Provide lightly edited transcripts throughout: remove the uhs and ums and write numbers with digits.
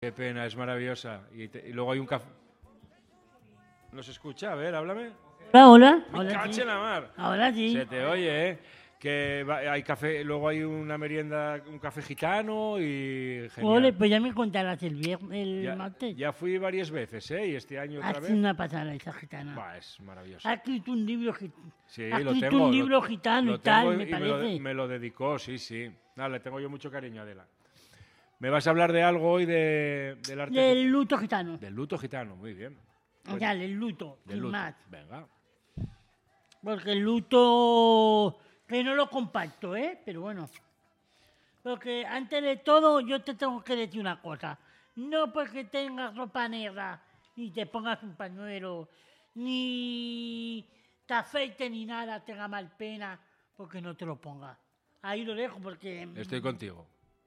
Qué pena, es maravillosa. Y luego hay un café. ¿No se escucha? A ver, háblame. Hola, hola. ¡Me Ahora cache sí. la mar! Ahora sí. Se te oye, ¿eh? Hay café, luego hay una merienda, un café gitano y Ole, genial. pues ya me contarás el viernes, el Ya, martes. ya fui varias veces, ¿eh? Y este año otra Hace vez. una pasada esa gitana. Va, es maravilloso. Ha escrito un libro, Sí, ha lo escrito tengo. un libro gitano y Lo tengo tal, me y parece. me lo dedicó, sí, sí. Nada, le tengo yo mucho cariño a Adela. ¿Me vas a hablar de algo hoy del arte? Del luto gitano. Del luto gitano, muy bien. O sea, del luto, Del sin luto. más. Venga. Porque el luto, que no lo comparto, ¿eh? Pero bueno. Porque antes de todo, yo te tengo que decir una cosa. No porque tengas ropa negra, ni te pongas un pañuelo, ni te afeites ni nada, tenga mal pena, porque no te lo pongas. Ahí lo dejo porque... Estoy contigo.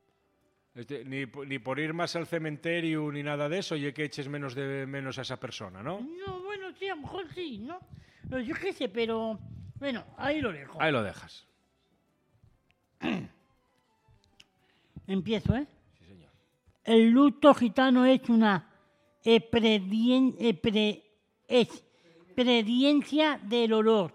Ni por ir más al cementerio ni nada de eso, y que eches menos a esa persona, ¿no? No, bueno, sí, a lo mejor sí, ¿no? No, yo qué sé, pero... Bueno, ahí lo dejo. Ahí lo dejas. Empiezo, ¿eh? Sí, señor. El luto gitano es una experiencia del olor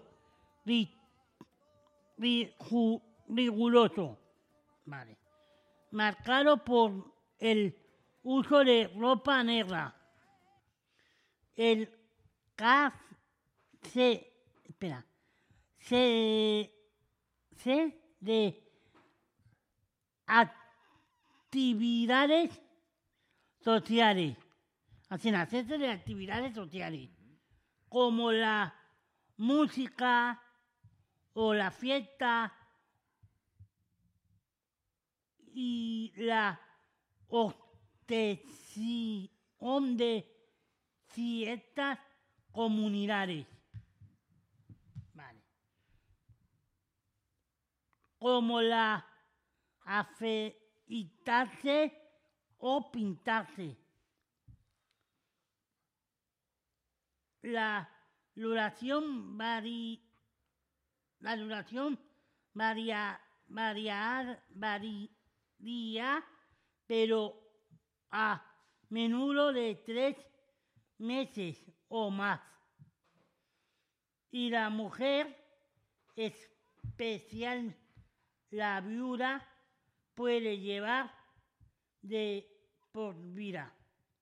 riguroso, vale, marcado por el uso de ropa negra, el café, espera, se de actividades sociales, hacen hacerse de actividades sociales, como la música o la fiesta y la obtención de fiestas comunidades. Vale. Como la afeitarse o pintarse. La duración varía, pero a menudo de 3 meses o más. Y la mujer, especial la viuda, puede llevar de por vida.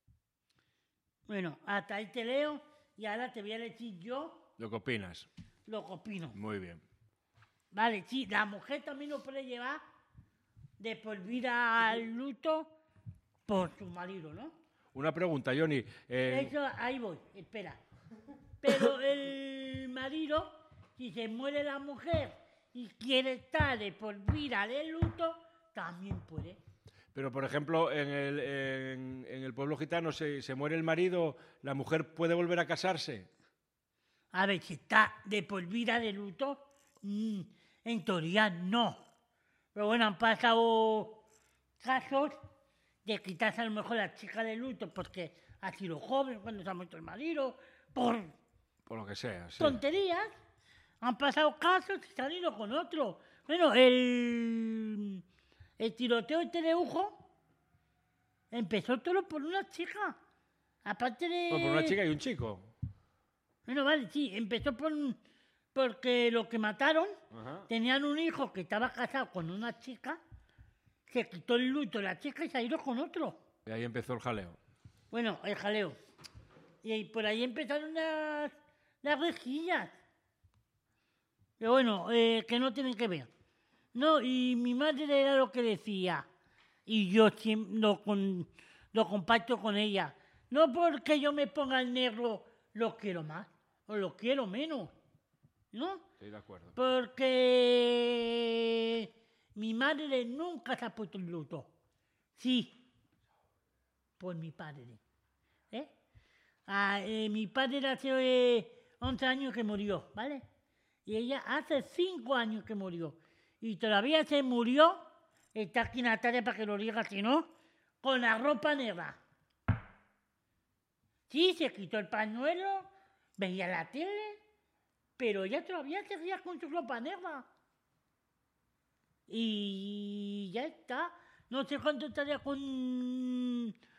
Bueno, hasta ahí te leo y ahora te voy a decir yo ¿Lo que opinas? lo que opino. Muy bien. Vale, sí, la mujer también lo puede llevar de por vida al luto por su marido, ¿no? Una pregunta, Johnny. Eso, ahí voy, espera. Pero el marido, si se muere la mujer y quiere estar de por vida de luto, también puede. Pero, por ejemplo, en el pueblo gitano se muere el marido, ¿la mujer puede volver a casarse? A ver, si está de por vida de luto, en teoría no. Pero bueno, han pasado casos de quitarse a lo mejor la chica de luto porque ha sido joven cuando se ha muerto el marido, por Por lo que sea, sí. tonterías. Han pasado casos y se han ido con otro. Bueno, el tiroteo este de Ujo empezó todo por una chica. Aparte de... Bueno, por una chica y un chico. Bueno, vale, sí, empezó porque lo que mataron, Ajá. tenían un hijo que estaba casado con una chica, se quitó el luto de la chica y se ha ido con otro. Y ahí empezó el jaleo. Bueno, el jaleo. Y por ahí empezaron las rejillas. Pero bueno, que no tienen que ver. No, y mi madre era lo que decía. Y yo siempre lo comparto con ella. No porque yo me ponga el negro lo quiero más o lo quiero menos. ¿No? Estoy de acuerdo. Porque mi madre nunca se ha puesto el luto. Sí, por mi padre. Mi padre hace 11 años que murió, ¿vale? Y ella hace 5 años que murió. Y todavía se murió, está aquí Natalia para que lo diga, si no, con la ropa negra. Sí, se quitó el pañuelo, veía la tele, pero ella todavía seguía con su ropa negra. Y ya está. No sé cuánto estaría con